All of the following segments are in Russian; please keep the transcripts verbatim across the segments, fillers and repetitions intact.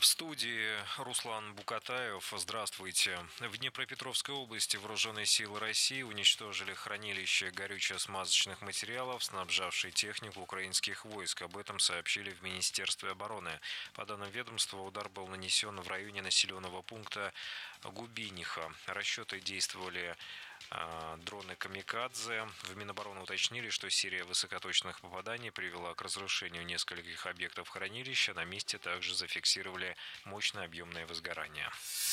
В студии Руслан Букатаев. Здравствуйте. В Днепропетровской области вооруженные силы России уничтожили хранилище горюче-смазочных материалов, снабжавшее технику украинских войск. Об этом сообщили в Министерстве обороны. По данным ведомства, удар был нанесен в районе населенного пункта Губиниха. Расчеты действовали дроны «Камикадзе». В Минобороны уточнили, что серия высокоточных попаданий привела к разрушению нескольких объектов хранилища. На месте также зафиксировали мощное объемное возгорание.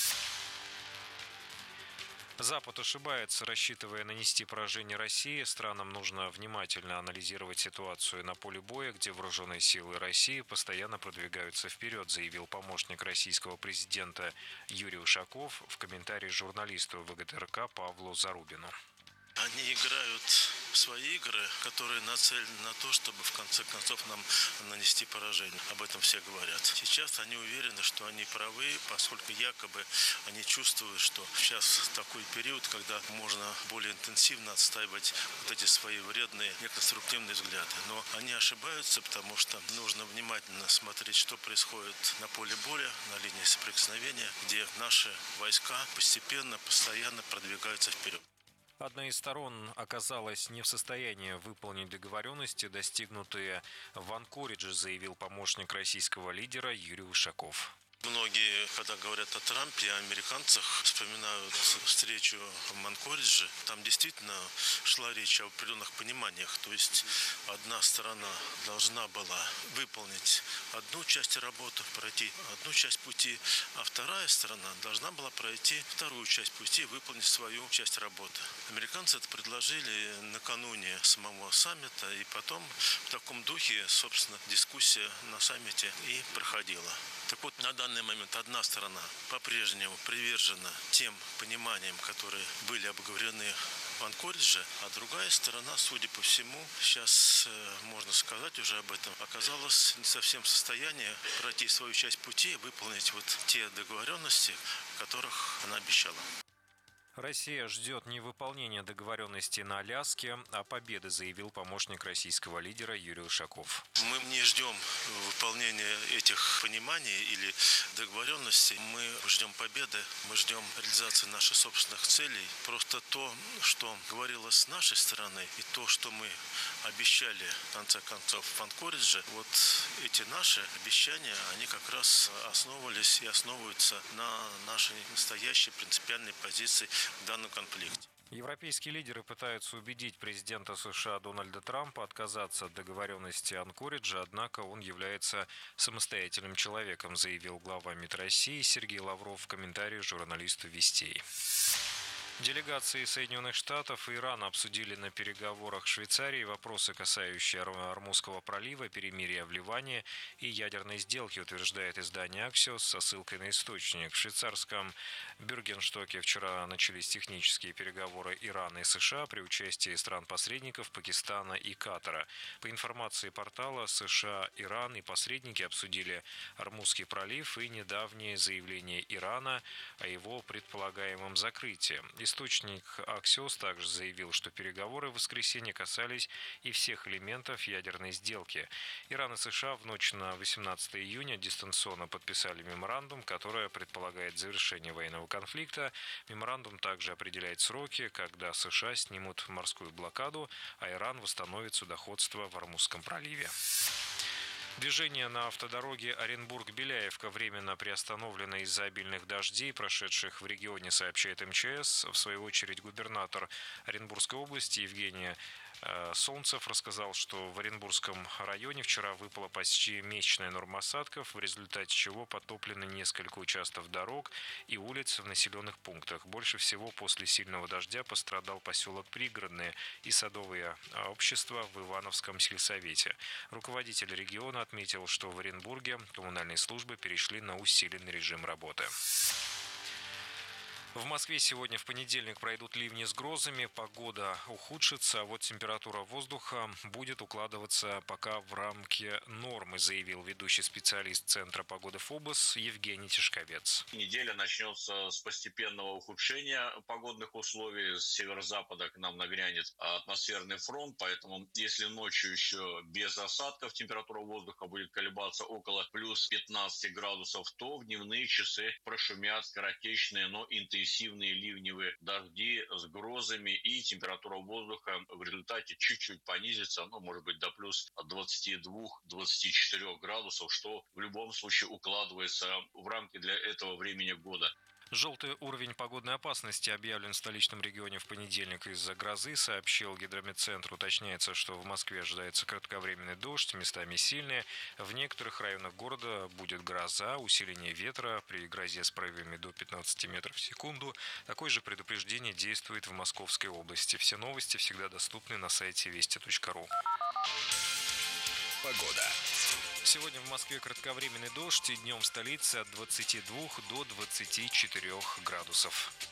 Запад ошибается, рассчитывая нанести поражение России. Странам нужно внимательно анализировать ситуацию на поле боя, где вооруженные силы России постоянно продвигаются вперед, заявил помощник российского президента Юрий Ушаков в комментарии журналисту ВГТРК Павлу Зарубину. Они играют в свои игры, которые нацелены на то, чтобы в конце концов нам нанести поражение. Об этом все говорят. Сейчас они уверены, что они правы, поскольку якобы они чувствуют, что сейчас такой период, когда можно более интенсивно отстаивать вот эти свои вредные, неконструктивные взгляды. Но они ошибаются, потому что нужно внимательно смотреть, что происходит на поле боя, на линии соприкосновения, где наши войска постепенно, постоянно продвигаются вперед. Одна из сторон оказалась не в состоянии выполнить договоренности, достигнутые в Анкоридже, заявил помощник российского лидера Юрий Ушаков. Многие, когда говорят о Трампе и о американцах, вспоминают встречу в Анкоридже. Там действительно шла речь о определенных пониманиях. То есть одна сторона должна была выполнить одну часть работы, пройти одну часть пути, а вторая сторона должна была пройти вторую часть пути, выполнить свою часть работы. Американцы это предложили накануне самого саммита, и потом в таком духе, собственно, дискуссия на саммите и проходила. Так вот, на данный момент одна сторона по-прежнему привержена тем пониманиям, которые были обговорены в Анкоридже, а другая сторона, судя по всему, сейчас можно сказать уже об этом, оказалась не совсем в состоянии пройти свою часть пути и выполнить вот те договоренности, которых она обещала. Россия ждет не выполнения договоренности на Аляске, а победы, заявил помощник российского лидера Юрий Ушаков. Мы не ждем выполнения этих пониманий или договоренностей. Мы ждем победы, мы ждем реализации наших собственных целей. Просто то, что говорилось с нашей стороны, и то, что мы обещали в конце концов в Анкоридже, вот эти наши обещания, они как раз основывались и основываются на нашей настоящей принципиальной позиции в данном конфликте. Европейские лидеры пытаются убедить президента США Дональда Трампа отказаться от договоренности Анкориджа, однако он является самостоятельным человеком, заявил глава МИД России Сергей Лавров в комментарии журналисту «Вестей». Делегации Соединенных Штатов и Ирана обсудили на переговорах в Швейцарии вопросы, касающие Ормузского пролива, перемирия в Ливане и ядерной сделки, утверждает издание «Аксиос» со ссылкой на источник. В швейцарском Бюргенштоке вчера начались технические переговоры Ирана и США при участии стран-посредников Пакистана и Катара. По информации портала, США, Иран и посредники обсудили Ормузский пролив и недавнее заявление Ирана о его предполагаемом закрытии. Источник «Аксиос» также заявил, что переговоры в воскресенье касались и всех элементов ядерной сделки. Иран и США в ночь на восемнадцатое июня дистанционно подписали меморандум, который предполагает завершение военного конфликта. Меморандум также определяет сроки, когда США снимут морскую блокаду, а Иран восстановит судоходство в Ормузском проливе. Движение на автодороге Оренбург-Беляевка временно приостановлено из-за обильных дождей, прошедших в регионе, сообщает МЧС. В свою очередь, губернатор Оренбургской области Евгений Солнцев рассказал, что в Оренбургском районе вчера выпала почти месячная норма осадков, в результате чего потоплены несколько участков дорог и улиц в населенных пунктах. Больше всего после сильного дождя пострадал поселок Пригородное и садовые общества в Ивановском сельсовете. Руководитель региона отметил, что в Оренбурге коммунальные службы перешли на усиленный режим работы. В Москве сегодня в понедельник пройдут ливни с грозами, погода ухудшится, а вот температура воздуха будет укладываться пока в рамки нормы, заявил ведущий специалист Центра погоды ФОБОС Евгений Тишковец. Неделя начнется с постепенного ухудшения погодных условий. С северо-запада к нам нагрянет атмосферный фронт, поэтому если ночью еще без осадков температура воздуха будет колебаться около плюс пятнадцати градусов, то в дневные часы прошумят скоротечные, но интенсивные интенсивные ливневые дожди с грозами, и температура воздуха в результате чуть-чуть понизится, ну, может быть, до плюс двадцати двух — двадцати четырёх градусов, что в любом случае укладывается в рамки для этого времени года. Желтый уровень погодной опасности объявлен в столичном регионе в понедельник из-за грозы, сообщил Гидрометцентр. Уточняется, что в Москве ожидается кратковременный дождь, местами сильный. В некоторых районах города будет гроза, усиление ветра при грозе с порывами до пятнадцати метров в секунду. Такое же предупреждение действует в Московской области. Все новости всегда доступны на сайте вести точка ру. Погода. Сегодня в Москве кратковременный дождь, и днем в столице от двадцати двух до двадцати четырёх градусов.